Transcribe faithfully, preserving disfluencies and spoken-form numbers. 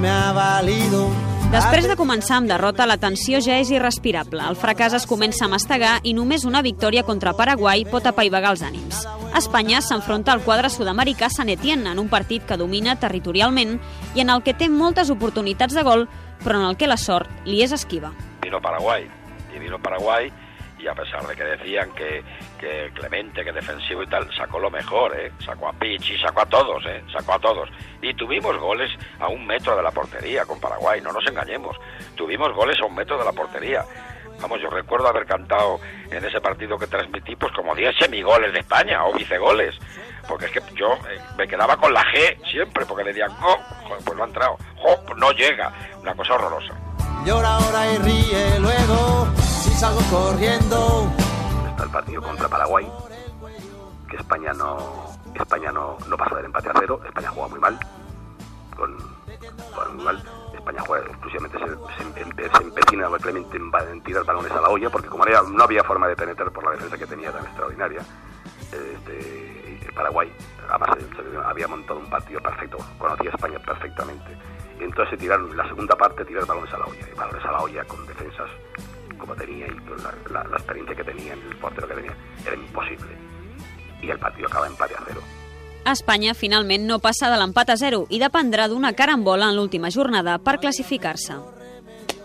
Me ha valido. Després de començar amb derrota, la tensió ja és irrespirable. El fracàs es comença a mastegar i només una victòria contra Paraguai pot apaivagar els ànims. Espanya s'enfronta al quadre sud-americà San Etienne en un partit que domina territorialment i en el que té moltes oportunitats de gol, però en el que la sort li és esquiva. Vino Paraguay, y vino Paraguay, y a pesar de que decían que, que Clemente, que defensivo y tal, sacó lo mejor, ¿eh? Sacó a Pichi, sacó a todos, ¿eh? Sacó a todos. Y tuvimos goles a un metro de la portería con Paraguay, no nos engañemos. Tuvimos goles a un metro de la portería. Vamos, yo recuerdo haber cantado en ese partido que transmití, pues como diez semigoles de España, o vicegoles. Porque es que yo eh, me quedaba con la G siempre, porque le decían, oh, joder, pues no ha entrado, oh, pues no llega. Una cosa horrorosa. Llora ahora y ríe luego, si salgo corriendo. Está el partido contra Paraguay, que España no España no, no pasa del empate a cero. España juega muy mal, con, con muy mal. España juega exclusivamente, se, se, se empecina Clemente en tirar balones a la olla, porque como había, no había forma de penetrar por la defensa que tenía tan extraordinaria, este, Paraguay además se, se había montado un partido perfecto, conocía a España perfectamente. Y entonces se tiraron, la segunda parte, tirar balones a la olla, y balones a la olla con defensas como tenía y con la, la, la experiencia que tenía, el portero que tenía, era imposible. I el partit acaba empate a zero. Espanya finalment no passa de l'empat a zero i dependrà d'una carambola en l'última jornada per classificar-se.